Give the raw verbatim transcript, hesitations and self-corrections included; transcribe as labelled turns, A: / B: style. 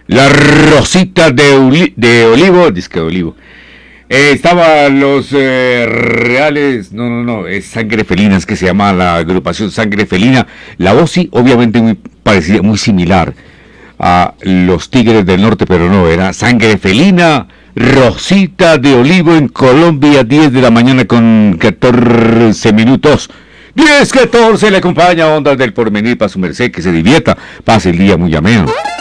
A: La Rosita de, Uli, de Olivo, disque de Olivo. Eh, estaban los eh, Reales, no, no, no, es Sangre Felina, es que se llama la agrupación Sangre Felina. La voz sí, obviamente muy parecida, muy similar a los Tigres del Norte, pero no, era Sangre Felina, Rosita de Olivo en Colombia, diez de la mañana con catorce minutos. diez catorce le acompaña Ondas del Porvenir para su merced, que se divierta, pase el día muy ameno.